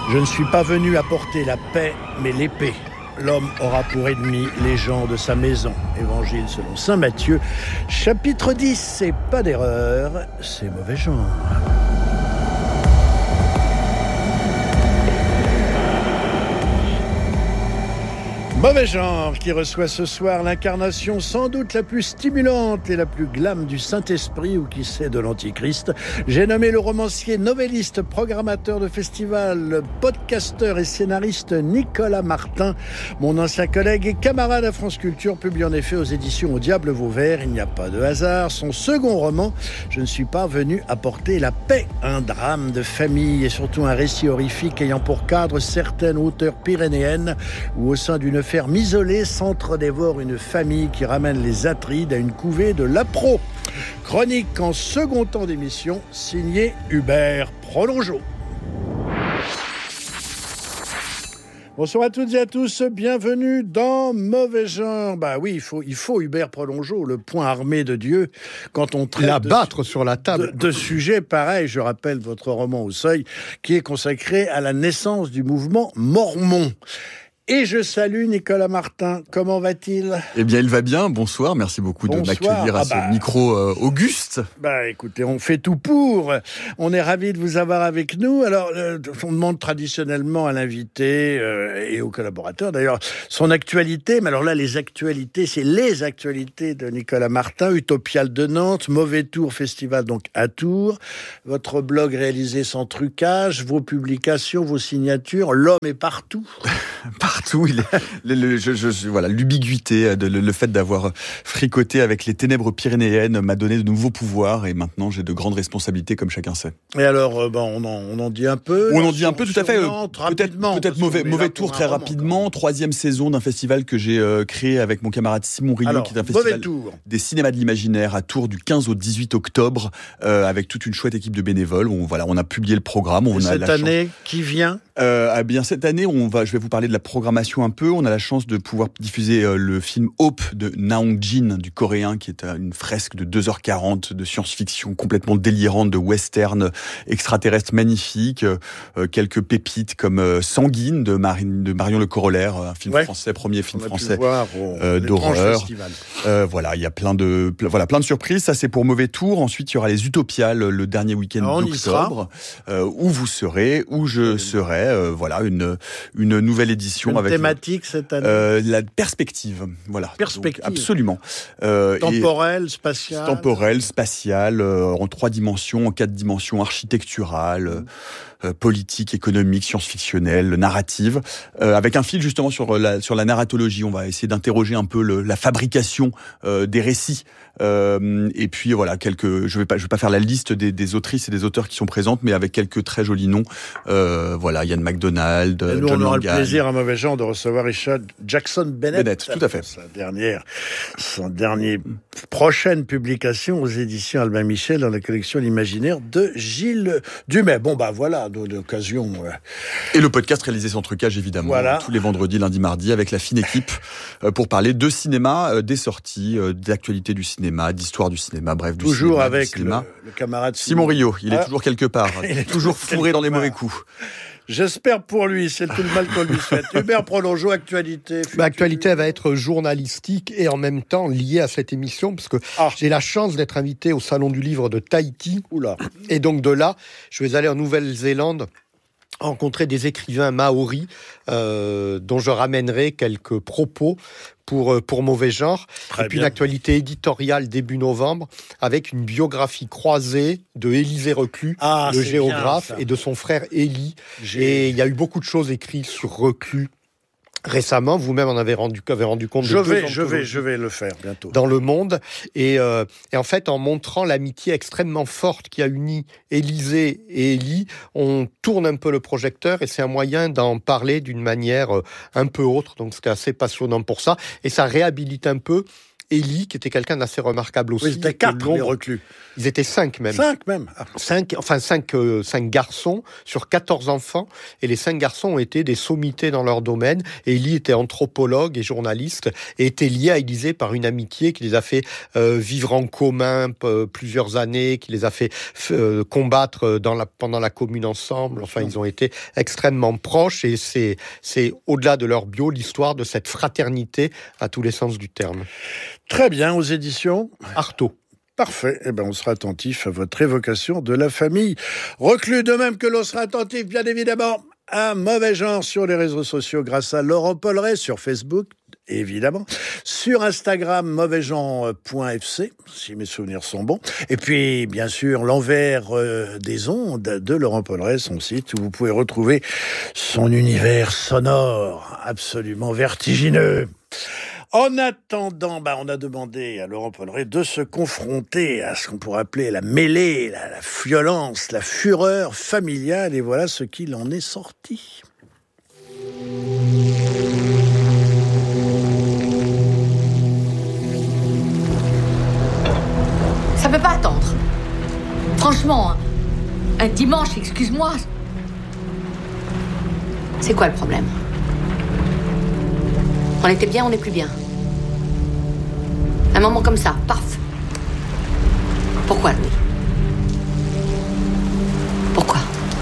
Je ne suis pas venu apporter la paix, mais l'épée. L'homme aura pour ennemi les gens de sa maison. Évangile selon saint Matthieu, chapitre 10. C'est pas d'erreur, c'est mauvais genre. Mauvais genre qui reçoit ce soir l'incarnation sans doute la plus stimulante et la plus glam du Saint-Esprit ou qui sait de l'Antichrist. J'ai nommé le romancier, novelliste, programmateur de festival, podcasteur et scénariste Nicolas Martin. Mon ancien collègue et camarade à France Culture publie en effet aux éditions Au Diable Vauvert, il n'y a pas de hasard, son second roman, Je ne suis pas venu apporter la paix. Un drame de famille et surtout un récit horrifique ayant pour cadre certaines hauteurs pyrénéennes où au sein d'une ferme isolée s'entre-dévore une famille qui ramène les Atrides à une couvée de Lapro. Chronique en second temps d'émission, signé Hubert Prolongeau. Bonsoir à toutes et à tous, bienvenue dans Mauvais Genre. Bah oui, il faut Hubert Prolongeau, le poing armé de Dieu, quand on traite sur la table de sujets pareils. Je rappelle votre roman Au Seuil, qui est consacré à la naissance du mouvement mormon. Et je salue Nicolas Martin. Comment va-t-il ? Eh bien, il va bien. Bonsoir. Merci beaucoup de m'accueillir à ce micro auguste. Écoutez, on fait tout pour. On est ravis de vous avoir avec nous. Alors, on demande traditionnellement à l'invité et aux collaborateurs, d'ailleurs, son actualité. Mais alors là, les actualités, c'est les actualités de Nicolas Martin. Utopial de Nantes, Mauvais Tour Festival, donc à Tours. Votre blog réalisé sans trucage, vos publications, vos signatures. L'homme est partout. Partout, voilà, l'ubiguïté, le fait d'avoir fricoté avec les ténèbres pyrénéennes m'a donné de nouveaux pouvoirs et maintenant j'ai de grandes responsabilités comme chacun sait. Et alors, on en dit un peu. On en dit un peu, tout à fait. Peut-être mauvais tour très rapidement. 3e saison d'un festival que j'ai créé avec mon camarade Simon Rio, qui est un festival des cinémas de l'imaginaire à Tours du 15 au 18 octobre avec toute une chouette équipe de bénévoles. On a publié le programme. Cette année qui vient. Cette année, je vais vous parler de la programmation un peu. On a la chance de pouvoir diffuser le film Hope de Naong Jin, du coréen, qui est une fresque de 2h40 de science-fiction complètement délirante, de western extraterrestre magnifique. Quelques pépites comme Sanguine de Marion Le Corollaire, un film français, premier film français d'horreur. Voilà, il y a plein de surprises. Ça, c'est pour Mauvais Tour. Ensuite, il y aura les Utopiales le dernier week-end d'octobre, où vous serez, où je serai. Voilà, une nouvelle édition avec thématique cette année. La perspective, voilà. Perspective. Donc, absolument. Temporelle, spatiale, en 3 dimensions, en 4 dimensions, architecturale, politique, économique, science-fictionnelle, narrative, avec un fil justement sur la narratologie. On va essayer d'interroger un peu la fabrication des récits. Et puis voilà, je vais pas faire la liste des autrices et des auteurs qui sont présentes, mais avec quelques très jolis noms. Voilà, Yann McDonald, et nous, John on aura Langan. le plaisir à Mauvais Genre de recevoir Richard Jackson Bennett. Tout à fait. Son dernier prochaine publication aux éditions Albin Michel dans la collection L'Imaginaire de Gilles Dumais. Voilà, d'occasion. Et le podcast réalisé sans trucage, évidemment, voilà. Tous les vendredis, lundi, mardi, avec la fine équipe pour parler de cinéma, des sorties, d'actualité du cinéma, d'histoire du cinéma, bref, du toujours cinéma. Toujours avec le camarade Simon Rio. Il est toujours quelque part. Il est toujours fourré dans les mauvais coups. J'espère pour lui, c'est tout le mal qu'on lui souhaite. Hubert Prolongeau, actualité. L'actualité, elle va être journalistique et en même temps liée à cette émission, parce que j'ai la chance d'être invité au Salon du Livre de Tahiti. Et donc de là, je vais aller en Nouvelle-Zélande rencontrer des écrivains maoris dont je ramènerai quelques propos pour Mauvais Genre. Très et puis bien. Une actualité éditoriale début novembre avec une biographie croisée de Élisée Reclus, le géographe, et de son frère Élie. Et il y a eu beaucoup de choses écrites sur Reclus récemment. Vous-même en avez rendu compte. Je vais le faire bientôt. Dans Le Monde. Et en fait, en montrant l'amitié extrêmement forte qui a uni Élisée et Élie, on tourne un peu le projecteur et c'est un moyen d'en parler d'une manière un peu autre. Donc, c'était assez passionnant pour ça. Et ça réhabilite un peu Élie, qui était quelqu'un d'assez remarquable aussi. Oui, c'était 4 les reclus. Ils étaient 5 même. 5 même. 5 garçons sur 14 enfants. Et les 5 garçons ont été des sommités dans leur domaine. Et Élie était anthropologue et journaliste et était lié à Élysée par une amitié qui les a fait vivre en commun plusieurs années, qui les a fait combattre pendant la Commune ensemble. Enfin, ils ont été extrêmement proches et c'est au-delà de leur bio l'histoire de cette fraternité à tous les sens du terme. Très bien, aux éditions Artaud. Parfait. Eh ben, on sera attentif à votre évocation de la famille reclus, de même que l'on sera attentif, bien évidemment, à Mauvais Genre sur les réseaux sociaux grâce à Laurent Polleret sur Facebook, évidemment, sur Instagram, mauvaisgenre.fc, si mes souvenirs sont bons. Et puis, bien sûr, l'envers des ondes de Laurent Polleret, son site, où vous pouvez retrouver son univers sonore absolument vertigineux. En attendant, on a demandé à Laurent Polleret de se confronter à ce qu'on pourrait appeler la mêlée, la violence, la fureur familiale, et voilà ce qu'il en est sorti. Ça peut pas attendre. Franchement, un dimanche, excuse-moi. C'est quoi le problème? On était bien, on n'est plus bien. Un moment comme ça, paf. Pourquoi, Louis? Pourquoi?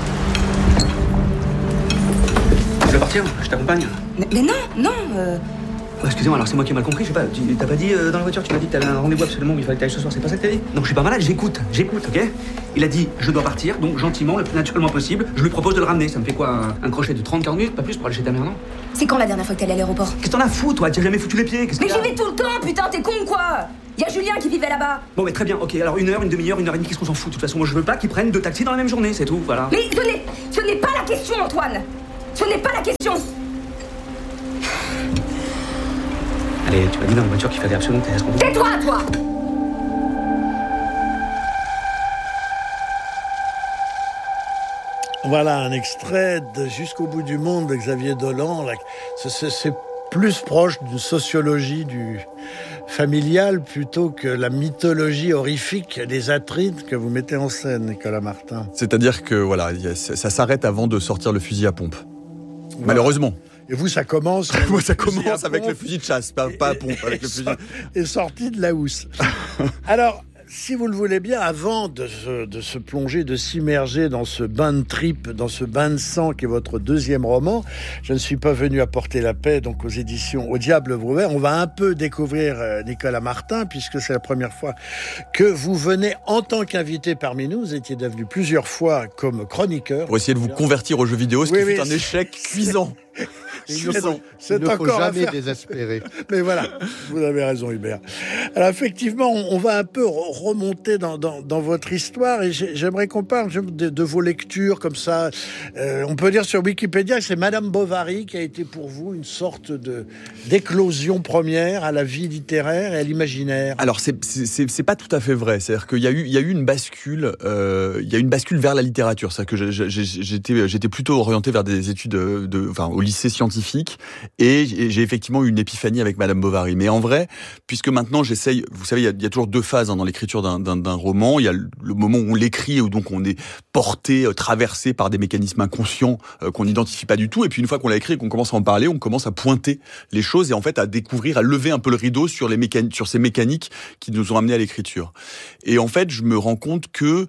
Tu veux partir? Je t'accompagne. Mais non. Excusez-moi, alors c'est moi qui ai mal compris, je sais pas. T'as pas dit dans la voiture, tu m'as dit que t'avais un rendez-vous absolument où il fallait que t'ailles ce soir, c'est pas ça que t'as dit? Non, je suis pas malade, j'écoute, ok? Il a dit, je dois partir, donc gentiment, le plus naturellement possible, je lui propose de le ramener. Ça me fait quoi, un crochet de 30-40 minutes, pas plus pour aller chez ta mère, non? C'est quand la dernière fois que t'es allé à l'aéroport? Qu'est-ce que t'en as fou, toi? Tu as jamais foutu les pieds? Mais j'y vais tout le temps, putain, t'es con quoi? Y'a Julien qui vivait là-bas. Bon, mais très bien, ok, alors 1 heure, une demi-heure, 1 heure et demie, qu'est-ce qu'on s'en fout? De toute façon, moi je veux pas qu'ils prennent 2 taxis dans la même journée, c'est tout, voilà. Mais ce n'est pas la question, Antoine. Ce n'est pas la question. Allez, tu m'as dit dans la voiture qu'il fallait absolument que t'aies ce qu'on... Tais-toi, toi. Voilà un extrait de Jusqu'au bout du monde de Xavier Dolan. C'est plus proche d'une sociologie du familial plutôt que la mythologie horrifique des atrides que vous mettez en scène, Nicolas Martin. C'est-à-dire que voilà, ça s'arrête avant de sortir le fusil à pompe. Voilà. Malheureusement. Et vous, ça commence... Moi, ça commence avec le fusil de chasse, pas à pompe, avec le fusil. Et sorti de la housse. Alors, si vous le voulez bien, avant de se plonger, de s'immerger dans ce bain de tripes, dans ce bain de sang qui est votre deuxième roman, je ne suis pas venu apporter la paix, donc aux éditions Au Diable Vauvert. On va un peu découvrir Nicolas Martin, puisque c'est la première fois que vous venez en tant qu'invité parmi nous. Vous étiez devenu plusieurs fois comme chroniqueur. Pour essayer de vous convertir aux jeux vidéo, ce qui fut un échec cuisant. Il ne faut jamais désespérer. Mais voilà, vous avez raison, Hubert. Alors effectivement, on va un peu remonter dans votre histoire, et j'aimerais qu'on parle de vos lectures comme ça. On peut dire sur Wikipédia que c'est Madame Bovary qui a été pour vous une sorte d'éclosion première à la vie littéraire et à l'imaginaire. Alors c'est pas tout à fait vrai. C'est-à-dire qu'il y a eu une bascule. Il y a une bascule vers la littérature. C'est-à-dire que j'étais plutôt orienté vers des études au lycée scientifique, et j'ai effectivement eu une épiphanie avec Madame Bovary. Mais en vrai, puisque maintenant j'essaye, vous savez, il y a toujours 2 phases dans l'écriture d'un roman. Il y a le moment où on l'écrit, où donc on est porté, traversé par des mécanismes inconscients qu'on n'identifie pas du tout, et puis une fois qu'on l'a écrit et qu'on commence à en parler, on commence à pointer les choses et en fait à découvrir, à lever un peu le rideau sur ces mécaniques qui nous ont amenés à l'écriture. Et en fait, je me rends compte que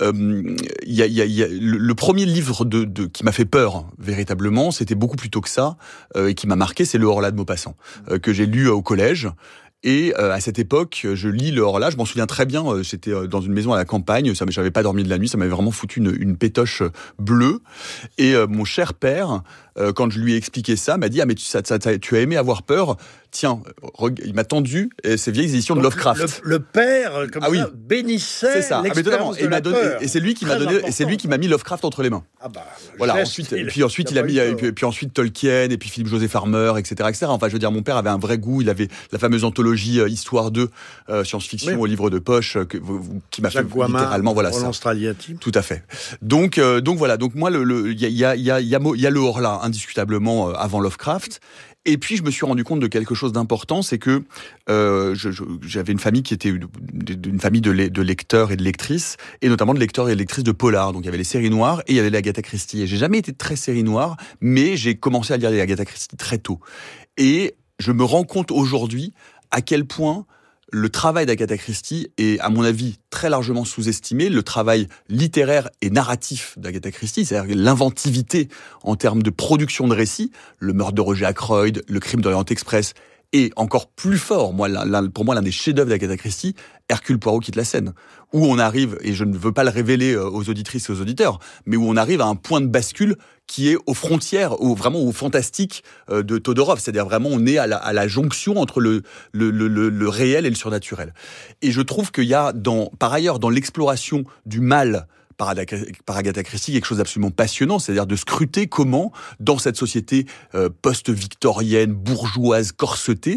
il y a le premier livre qui m'a fait peur véritablement, c'était beaucoup plus tôt que ça, et qui m'a marqué, c'est Le Horla de Maupassant, que j'ai lu au collège. Et à cette époque, je lis Le Horla, je m'en souviens très bien, j'étais dans une maison à la campagne, j'avais pas dormi de la nuit, ça m'avait vraiment foutu une pétoche bleue. Et mon cher père, quand je lui ai expliqué ça, m'a dit « Ah mais tu as aimé avoir peur ? Tiens, il m'a tendu ces vieilles éditions de Lovecraft. » Le père, comme ça, bénissait l'expérience de la peur. Et c'est lui qui m'a donné, et c'est lui qui m'a mis Lovecraft entre les mains. Ah bah, voilà. Ensuite, il a mis, puis ensuite Tolkien, et puis Philippe José Farmer, etc., etc. Enfin, je veux dire, mon père avait un vrai goût. Il avait la fameuse anthologie Histoire 2, science-fiction au livre de poche, qui m'a fait littéralement, voilà ça. Tout à fait. Donc voilà. Donc moi, il y a Le Horla indiscutablement avant Lovecraft. Et puis, je me suis rendu compte de quelque chose d'important, c'est que j'avais une famille qui était une famille de lecteurs et de lectrices, et notamment de lecteurs et de lectrices de polar. Donc, il y avait les séries noires et il y avait l'Agatha Christie. Et j'ai jamais été très série noire, mais j'ai commencé à lire les Agatha Christie très tôt. Et je me rends compte aujourd'hui à quel point le travail d'Agatha Christie est, à mon avis, très largement sous-estimé. Le travail littéraire et narratif d'Agatha Christie, c'est-à-dire l'inventivité en termes de production de récits, le meurtre de Roger Ackroyd, le crime d'Orient Express, et encore plus fort, pour moi, l'un des chefs-d'œuvre d'Agatha Christie, Hercule Poirot quitte la scène, où on arrive, et je ne veux pas le révéler aux auditrices et aux auditeurs, mais où on arrive à un point de bascule qui est aux frontières, vraiment au fantastique de Todorov. C'est-à-dire vraiment, on est à la jonction entre le réel et le surnaturel. Et je trouve qu'il y a, par ailleurs, dans l'exploration du mal par Agatha Christie, quelque chose d'absolument passionnant, c'est-à-dire de scruter comment, dans cette société post-victorienne, bourgeoise, corsetée,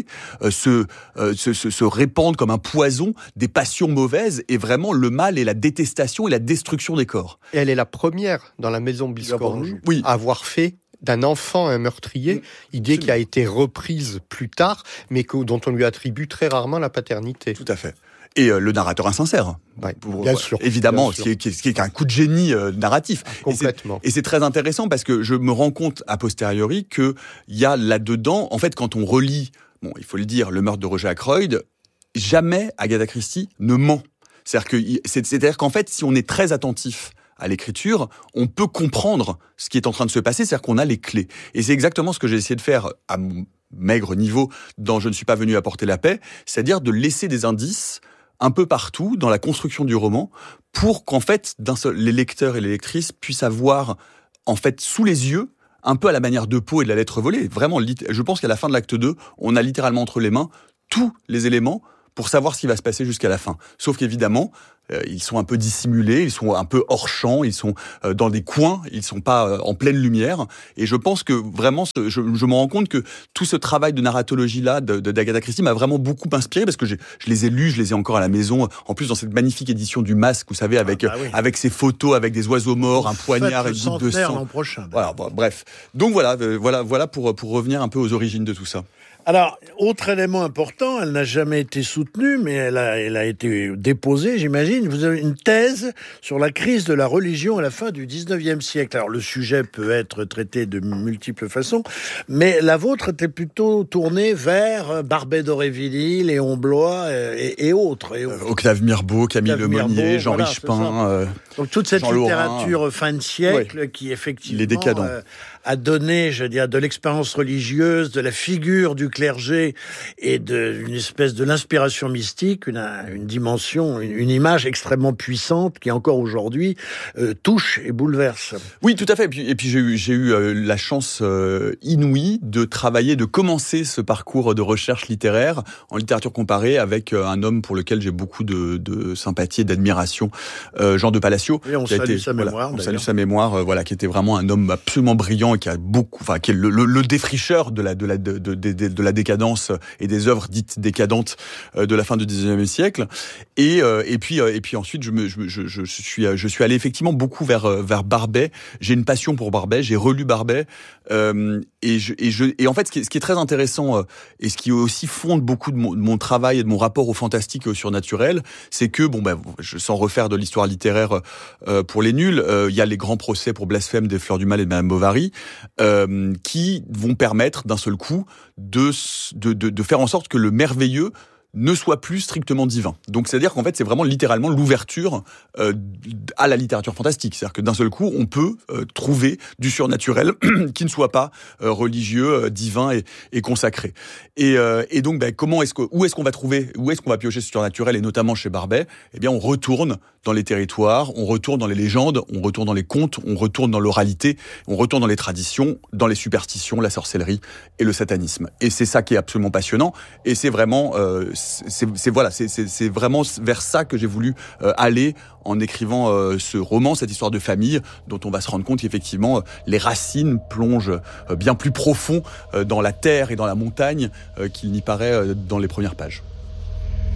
se répandent comme un poison des passions mauvaises, et vraiment le mal et la détestation et la destruction des corps. Et elle est la première dans la maison Biscornu à avoir fait d'un enfant un meurtrier, idée qui a été reprise plus tard, mais dont on lui attribue très rarement la paternité. Tout à fait. Et le narrateur insincère. Ouais, bien sûr. Évidemment, bien sûr. Qui est un coup de génie narratif. Complètement. Et c'est très intéressant parce que je me rends compte a posteriori qu'il y a là-dedans, en fait, quand on relit, il faut le dire, le meurtre de Roger Ackroyd, jamais Agatha Christie ne ment. C'est-à-dire qu'en fait, si on est très attentif à l'écriture, on peut comprendre ce qui est en train de se passer, c'est-à-dire qu'on a les clés. Et c'est exactement ce que j'ai essayé de faire à mon maigre niveau dans Je ne suis pas venu apporter la paix, c'est-à-dire de laisser des indices un peu partout dans la construction du roman pour qu'en fait, les lecteurs et les lectrices puissent avoir en fait sous les yeux, un peu à la manière de Poe et de la lettre volée. Vraiment, je pense qu'à la fin de l'acte 2, on a littéralement entre les mains tous les éléments pour savoir ce qui va se passer jusqu'à la fin. Sauf qu'évidemment, ils sont un peu dissimulés, ils sont un peu hors champ, ils sont dans des coins, ils sont pas en pleine lumière. Et je pense que vraiment, je me rends compte que tout ce travail de narratologie-là d'Agatha Christie m'a vraiment beaucoup inspiré, parce que je les ai lus, je les ai encore à la maison. En plus, dans cette magnifique édition du Masque, vous savez, avec ses photos, avec des oiseaux morts, un poignard et une goutte de sang. L'an prochain. Voilà, bref. Donc voilà pour revenir un peu aux origines de tout ça. Alors, autre élément important, elle n'a jamais été soutenue, mais elle a été déposée, j'imagine. Vous avez une thèse sur la crise de la religion à la fin du 19e siècle. Alors, le sujet peut être traité de multiples façons, mais la vôtre était plutôt tournée vers Barbey d'Aurevilly, Léon Bloy et autres. Octave Mirbeau, Camille Lemonnier, Jean Richepin, donc toute cette Jean littérature Lorrain, fin de siècle qui effectivement les décadents. A donné, je veux dire, de l'expérience religieuse, de la figure du clergé et d'une espèce de l'inspiration mystique, une dimension, une image extrêmement puissante qui encore aujourd'hui touche et bouleverse. Oui, tout à fait. Et puis j'ai eu la chance inouïe de commencer ce parcours de recherche littéraire en littérature comparée avec un homme pour lequel j'ai beaucoup de sympathie et d'admiration, Jean de Palacio. Et on salue sa mémoire. On salue sa mémoire, qui était vraiment un homme absolument brillant et qui est le défricheur de la décadence et des œuvres dites décadentes de la fin du 19e siècle. Et puis ensuite, je suis allé effectivement beaucoup vers Barbey. J'ai une passion pour Barbey. J'ai relu Barbey. Et en fait, ce qui est très intéressant et ce qui aussi fonde beaucoup de mon travail et de mon rapport au fantastique et au surnaturel, c'est que, sans refaire de l'histoire littéraire pour les nuls, il y a les grands procès pour blasphème des Fleurs du Mal et de Madame Bovary, qui vont permettre d'un seul coup de faire en sorte que le merveilleux ne soit plus strictement divin. Donc c'est-à-dire qu'en fait c'est vraiment littéralement l'ouverture à la littérature fantastique. C'est-à-dire que d'un seul coup on peut trouver du surnaturel qui ne soit pas religieux, divin et consacré. Et donc où est-ce qu'on va piocher ce surnaturel, et notamment chez Barbey? Eh bien on retourne dans les territoires, on retourne dans les légendes, on retourne dans les contes, on retourne dans l'oralité, on retourne dans les traditions, dans les superstitions, la sorcellerie et le satanisme. Et c'est ça qui est absolument passionnant. Et c'est vraiment c'est vraiment vers ça que j'ai voulu aller en écrivant ce roman, cette histoire de famille, dont on va se rendre compte qu'effectivement les racines plongent bien plus profond dans la terre et dans la montagne qu'il n'y paraît dans les premières pages.